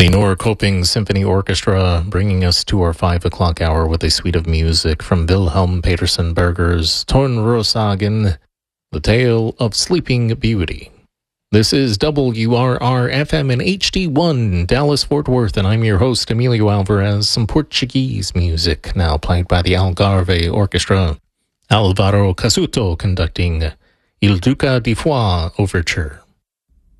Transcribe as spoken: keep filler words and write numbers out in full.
The Norrköping Symphony Orchestra bringing us to our five o'clock hour with a suite of music from Wilhelm Petersen Berger's Tornrossagen, The Tale of Sleeping Beauty. This is W R R F M and H D one, Dallas-Fort Worth, and I'm your host, Emilio Alvarez. Some Portuguese music now played by the Algarve Orchestra. Alvaro Casuto conducting Il Duca di Foix Overture.